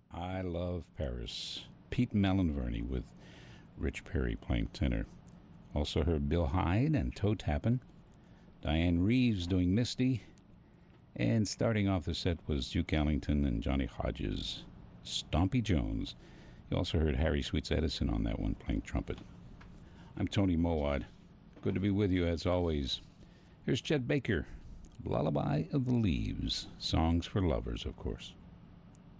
I Love Paris. Pete Melanverney with Rich Perry playing tenor. Also heard Bill Hyde and Toe Tappin'. Diane Reeves doing Misty. And starting off the set was Duke Ellington and Johnny Hodges. Stompy Jones. You also heard Harry Sweets Edison on that one playing trumpet. I'm Tony Mowat. Good to be with you as always. Here's Chet Baker. Lullaby of the Leaves. Songs for lovers, of course.